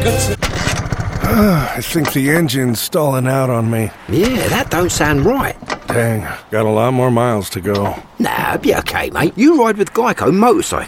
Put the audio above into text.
I think the engine's stalling out on me. Yeah, that don't sound right. Dang, got a lot more miles to go. Nah, be okay, mate. You ride with Geico Motorcycle.